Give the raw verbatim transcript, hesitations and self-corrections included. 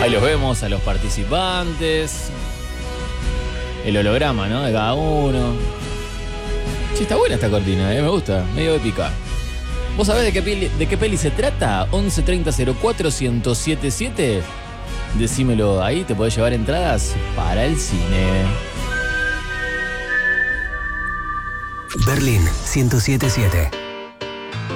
Ahí los vemos a los participantes. El holograma, ¿no? De cada uno. Sí, está buena esta cortina, ¿eh? Me gusta, medio épica. ¿Vos sabés de qué peli, de qué peli se trata? once treinta cero cuatro uno cero siete siete. Decímelo ahí, te podés llevar entradas para el cine. Berlín ciento siete punto siete.